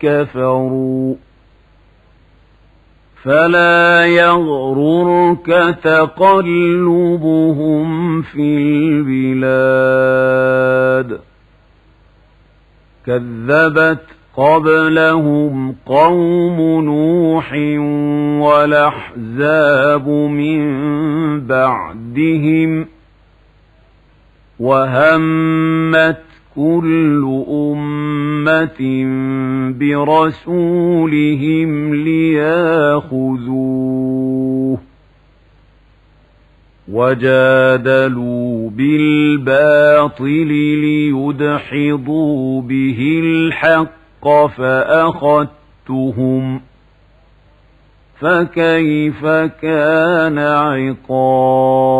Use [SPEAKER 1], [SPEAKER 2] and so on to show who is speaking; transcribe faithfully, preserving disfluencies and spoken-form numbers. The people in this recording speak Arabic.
[SPEAKER 1] كفروا فلا يغررك تقلبهم في البلاد كذبت قبلهم قوم نوح والأحزاب من بعدهم وهمت كل أمة برسولهم لياخذوه وجادلوا بالباطل ليدحضوا به الحق فأخذتهم فكيف كان عقاب